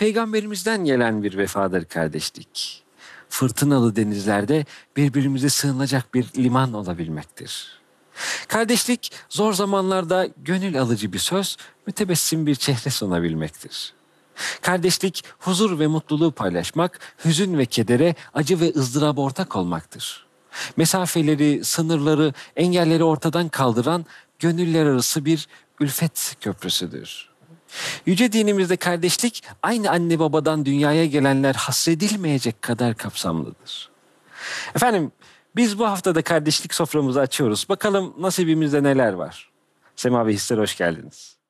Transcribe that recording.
Peygamberimizden gelen bir vefadır kardeşlik. Fırtınalı denizlerde birbirimize sığınacak bir liman olabilmektir. Kardeşlik zor zamanlarda gönül alıcı bir söz, mütebessim bir çehre sunabilmektir. Kardeşlik huzur ve mutluluğu paylaşmak, hüzün ve kedere, acı ve ızdıraba ortak olmaktır. Mesafeleri, sınırları, engelleri ortadan kaldıran gönüller arası bir ülfet köprüsüdür. Yüce dinimizde kardeşlik aynı anne babadan dünyaya gelenler hasredilmeyecek kadar kapsamlıdır. Efendim biz bu haftada kardeşlik soframızı açıyoruz. Bakalım nasibimizde neler var? Sema ve Hisler hoş geldiniz.